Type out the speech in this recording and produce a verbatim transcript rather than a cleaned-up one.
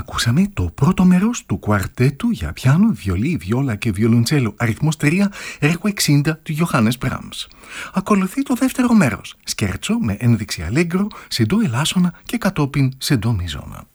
Ακούσαμε το πρώτο μέρος του κουαρτέτου για πιάνο, βιολί, βιόλα και βιολοντσέλο αριθμός τρία, έργο εξήντα του Johannes Brahms. Ακολουθεί το δεύτερο μέρος, σκέρτσο με ένδειξη αλέγκρο σε ντο ελάσσονα και κατόπιν σε ντο μιζώνα.